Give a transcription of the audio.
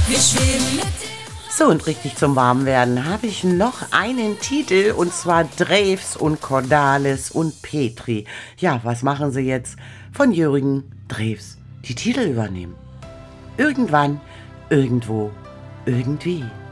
Wir schweben mit. So, und richtig zum Warmwerden habe ich noch einen Titel, und zwar Drews und Cordalis und Petri. Ja, was machen sie jetzt? Von Jürgen Drews die Titel übernehmen. Irgendwann, irgendwo, irgendwie.